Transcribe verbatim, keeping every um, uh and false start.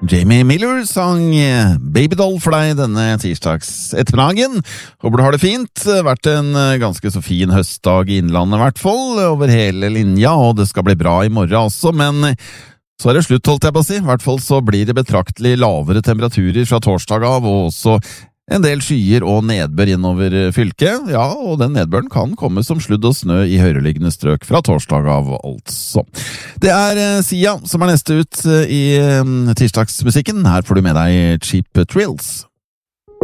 Jamie Miller sang Babydoll for deg denne tirsdags ettermiddagen. Håper du har det fint. Vært en ganske så fin høstdag i Innlandet i hvert fall, over hele linja, og det skal bli bra i morgen også, men så er det slutt, holdt jeg på å si. I hvert fall så blir det betraktelig lavere temperaturer fra torsdag av, og også en del skyer og nedbør innover fylket. Ja, og den nedbøren kan komme som sludd og snø i høyereliggende strøk fra torsdag av, altså. Det er Sia som er neste ut i tirsdagsmusikken. Her får du med deg Cheap Thrills.